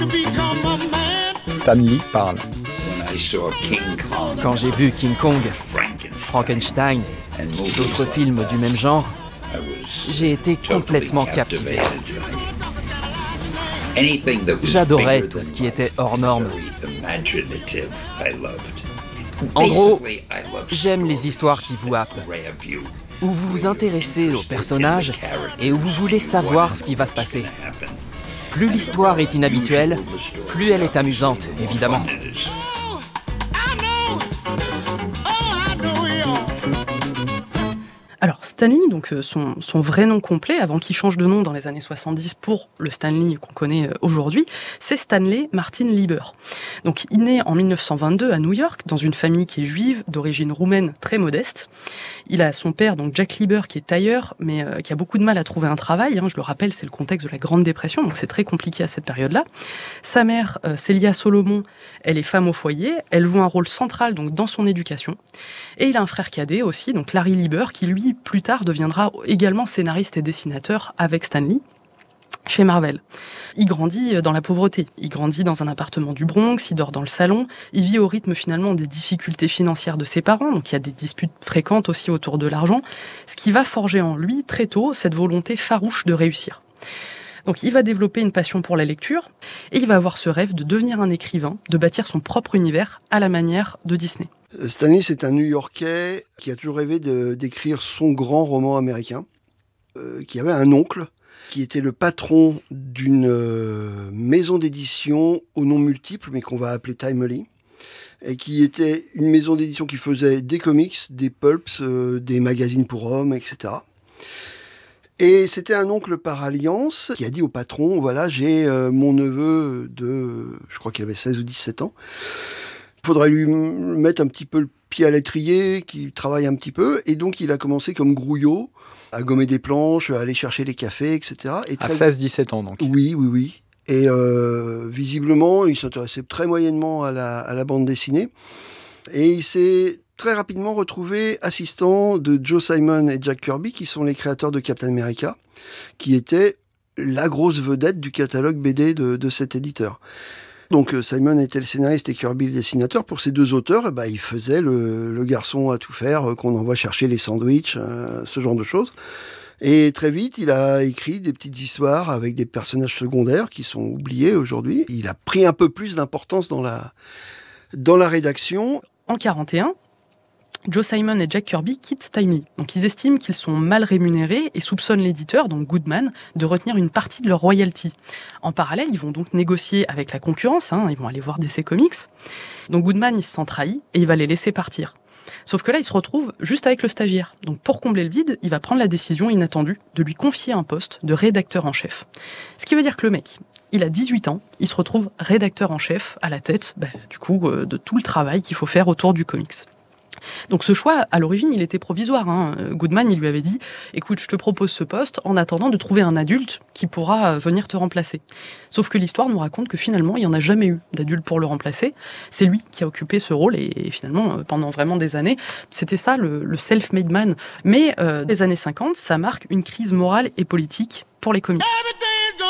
Stan Lee parle. Quand j'ai vu King Kong, Frankenstein et d'autres films du même genre, j'ai été complètement captivé. J'adorais tout ce qui était hors norme. En gros, j'aime les histoires qui vous happent, où vous vous intéressez aux personnages et où vous voulez savoir ce qui va se passer. Plus l'histoire est inhabituelle, plus elle est amusante, évidemment. Alors Stan Lee, donc son vrai nom complet, avant qu'il change de nom dans les années 70 pour le Stan Lee qu'on connaît aujourd'hui, c'est Stanley Martin Lieber. Donc il naît en 1922 à New York, dans une famille qui est juive, d'origine roumaine très modeste. Il a son père, donc Jack Lieber, qui est tailleur, mais qui a beaucoup de mal à trouver un travail. Je le rappelle, c'est le contexte de la Grande Dépression, donc c'est très compliqué à cette période-là. Sa mère, Célia Solomon, elle est femme au foyer, elle joue un rôle central donc dans son éducation. Et il a un frère cadet aussi, donc Larry Lieber, qui lui, plus tard, deviendra également scénariste et dessinateur avec Stan Lee chez Marvel. Il grandit dans la pauvreté. Il grandit dans un appartement du Bronx, il dort dans le salon, il vit au rythme finalement des difficultés financières de ses parents, donc il y a des disputes fréquentes aussi autour de l'argent, ce qui va forger en lui très tôt cette volonté farouche de réussir. Donc il va développer une passion pour la lecture et il va avoir ce rêve de devenir un écrivain, de bâtir son propre univers à la manière de Disney. Stan Lee, c'est un New-Yorkais qui a toujours rêvé d'écrire son grand roman américain, qui avait un oncle qui était le patron d'une maison d'édition aux noms multiples, mais qu'on va appeler Timely, et qui était une maison d'édition qui faisait des comics, des pulps, des magazines pour hommes, etc. Et c'était un oncle par alliance qui a dit au patron, voilà, j'ai mon neveu je crois qu'il avait 16 ou 17 ans, il faudrait lui mettre un petit peu le pied à l'étrier, qu'il travaille un petit peu, et donc il a commencé comme grouillot, à gommer des planches, à aller chercher les cafés, etc. Et à 16-17 ans, donc. Oui. Et visiblement, il s'intéressait très moyennement à la bande dessinée. Et il s'est très rapidement retrouvé assistant de Joe Simon et Jack Kirby, qui sont les créateurs de Captain America, qui était la grosse vedette du catalogue BD de cet éditeur. Donc Simon était le scénariste et Kirby le dessinateur. Pour ces deux auteurs, il faisait le garçon à tout faire, qu'on envoie chercher les sandwichs, ce genre de choses. Et très vite, il a écrit des petites histoires avec des personnages secondaires qui sont oubliés aujourd'hui. Il a pris un peu plus d'importance dans la rédaction. En 1941, Joe Simon et Jack Kirby quittent Timely. Donc ils estiment qu'ils sont mal rémunérés et soupçonnent l'éditeur, donc Goodman, de retenir une partie de leur royalty. En parallèle, ils vont donc négocier avec la concurrence, ils vont aller voir DC Comics. Donc Goodman, il se sent trahi et il va les laisser partir. Sauf que là, il se retrouve juste avec le stagiaire. Donc pour combler le vide, il va prendre la décision inattendue de lui confier un poste de rédacteur en chef. Ce qui veut dire que le mec, il a 18 ans, il se retrouve rédacteur en chef à la tête, de tout le travail qu'il faut faire autour du comics. Donc ce choix, à l'origine, il était provisoire. Goodman, il lui avait dit « Écoute, je te propose ce poste en attendant de trouver un adulte qui pourra venir te remplacer. » Sauf que l'histoire nous raconte que finalement, il n'y en a jamais eu d'adulte pour le remplacer. C'est lui qui a occupé ce rôle et finalement, pendant vraiment des années, c'était ça le self-made man. Mais les années 50, ça marque une crise morale et politique pour les comics.